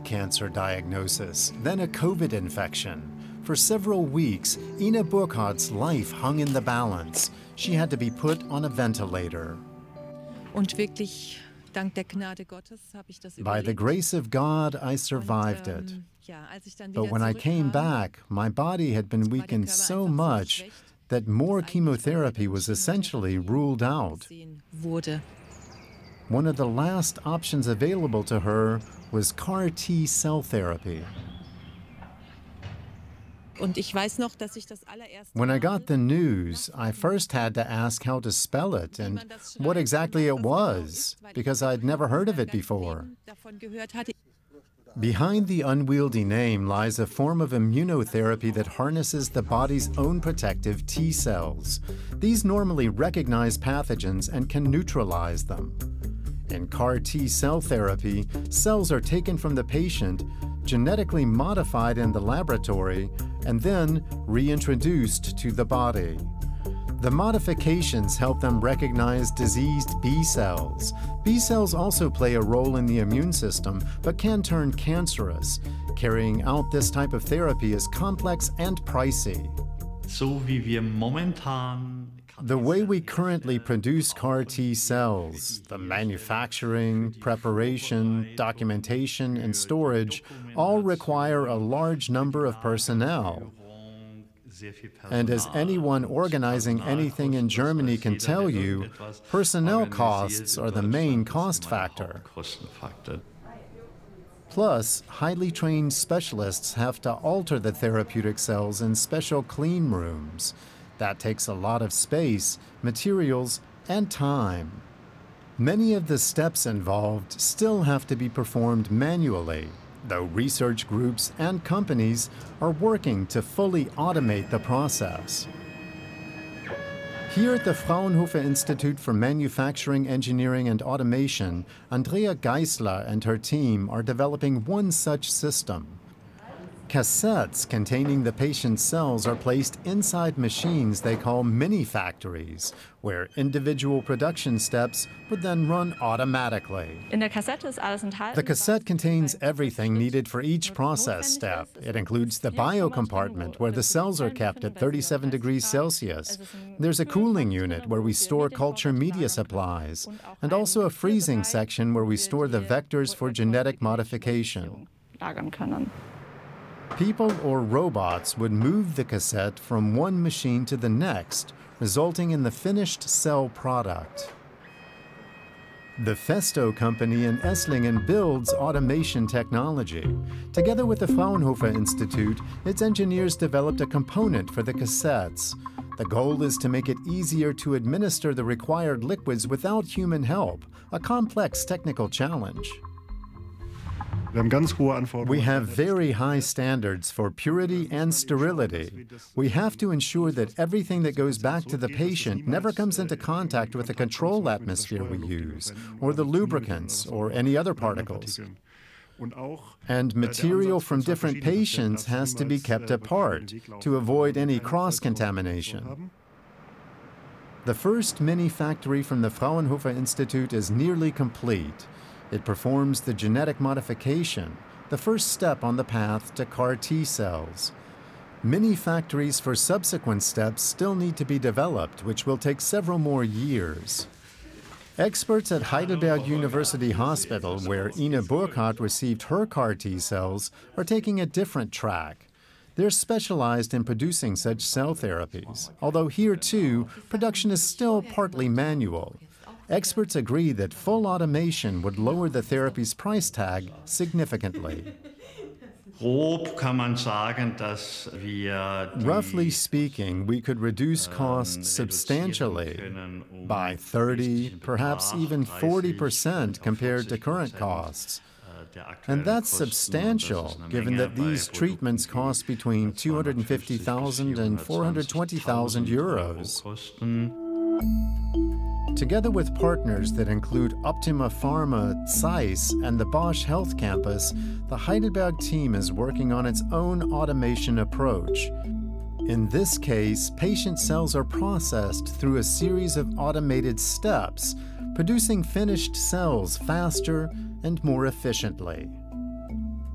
cancer diagnosis, then a COVID infection. For several weeks, Ina Burkhardt's life hung in the balance. She had to be put on a ventilator. Und wirklich, dank der Gnade Gottes, habe ich das By the überlebt. grace of God, I survived it. Ja, als ich dann But wieder when I came zurückkam, back, my body had been war der weakened Körper so einfach so much schlecht, that more dass eigentlich chemotherapy was keine essentially ruled out. gesehen wurde. One of the last options available to her was CAR T-cell therapy. Und ich weiß noch, dass ich das allererste When I Mal got the news, I first had to ask how to spell it and what exactly it was, because I'd never heard of it before. davon gehört hatte. Behind the unwieldy name lies a form of immunotherapy that harnesses the body's own protective T cells. These normally recognize pathogens and can neutralize them. In CAR T-cell therapy, cells are taken from the patient, genetically modified in the laboratory, and then reintroduced to the body. The modifications help them recognize diseased B cells. B cells also play a role in the immune system, but can turn cancerous. Carrying out this type of therapy is complex and pricey. So wie wir momentan The way we currently produce CAR T cells, the manufacturing, preparation, documentation, and storage, all require a large number of personnel. And as anyone organizing anything in Germany can tell you, personnel costs are the main cost factor. Plus, highly trained specialists have to alter the therapeutic cells in special clean rooms. That takes a lot of space, materials, and time. Many of the steps involved still have to be performed manually, though research groups and companies are working to fully automate the process. Here at the Fraunhofer Institute for Manufacturing, Engineering and Automation, Andrea Geisler and her team are developing one such system. Cassettes containing the patient's cells are placed inside machines they call mini-factories, where individual production steps would then run automatically. The cassette contains everything needed for each process step. It includes the biocompartment, where the cells are kept at 37 degrees Celsius. There's a cooling unit where we store culture media supplies, and also a freezing section where we store the vectors for genetic modification. People or robots would move the cassette from one machine to the next, resulting in the finished cell product. The Festo company in Esslingen builds automation technology. Together with the Fraunhofer Institute, its engineers developed a component for the cassettes. The goal is to make it easier to administer the required liquids without human help, a complex technical challenge. We have very high standards for purity and sterility. We have to ensure that everything that goes back to the patient never comes into contact with the control atmosphere we use, or the lubricants, or any other particles. And material from different patients has to be kept apart to avoid any cross-contamination. The first mini-factory from the Fraunhofer Institute is nearly complete. It performs the genetic modification, the first step on the path to CAR T cells. Mini-factories for subsequent steps still need to be developed, which will take several more years. Experts at Heidelberg University Hospital, where Ina Burkhardt received her CAR T cells, are taking a different track. They're specialized in producing such cell therapies, although here too, production is still partly manual. Experts agree that full automation would lower the therapy's price tag significantly. Roughly speaking, we could reduce costs substantially by 30, perhaps even 40% compared to current costs. And that's substantial, given that these treatments cost between 250,000 and 420,000 euros. Together with partners that include Optima Pharma, Zeiss, and the Bosch Health Campus, the Heidelberg team is working on its own automation approach. In this case, patient cells are processed through a series of automated steps, producing finished cells faster and more efficiently.